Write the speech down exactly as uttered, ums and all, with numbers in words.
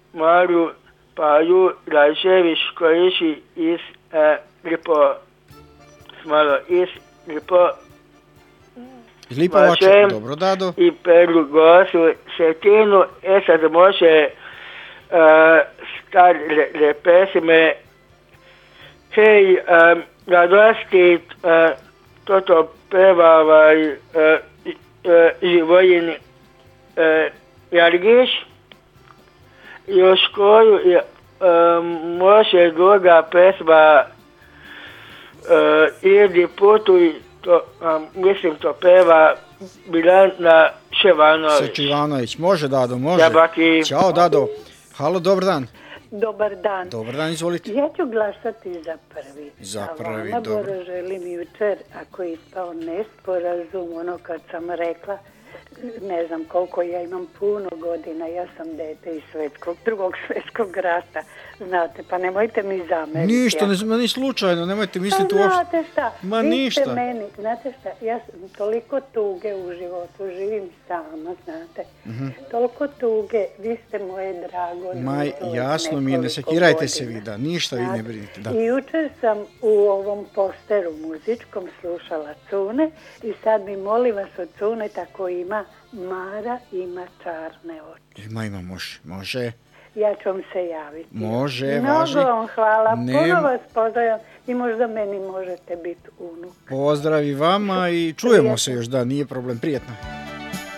Maru Paju Rajšević Koriši iz uh, Lipo Smalo iz Lipo Iz Lipovače, dobro Dado. I Peru Gosu Setinu. E sad može uh, star le, le pesme Hej, um, radosti uh, toto peva ovaj uh, uh, Živojin uh, Jargiš. Još koju uh, može druga pesma uh, Idi putuj, to, um, mislim to peva Bilana Ševanović. Ševanović, može Dado, može. Jabaki. Ćao Dado. Halo, dobar dan. Dobar dan. Dobar dan, izvolite. Ja ću glasati za prvi. Za prvi, a dobro. Bora želim jučer, ako je ispao nesporazum, ono kad sam rekla, ne znam koliko ja imam puno godina, ja sam dete iz svjetskog, drugog svjetskog rata, znate, pa nemojte mi zameriti. Ništa, ne, ni slučajno, nemojte misliti pa, uopšte. Znate šta, Ma vi ništa. ste meni, znate šta, ja sam toliko tuge u životu, živim sama, znate, mm-hmm. toliko tuge, vi ste moje drago. Ma jasno mi je, ne sekirajte se vi, da, ništa znate, vi ne brinite. Da. I jučer sam u ovom posteru muzičkom slušala Cune i sad mi molim vas od Cune tako ima Mara ima čarne oči. Ima, ima, može, može. Ja ću vam se javiti. Može, Mnogo važi. vam hvala, Nem... puno vas pozdravljam i možda meni možete biti unuk. Pozdravi vama i čujemo se još, da, nije problem, prijetno.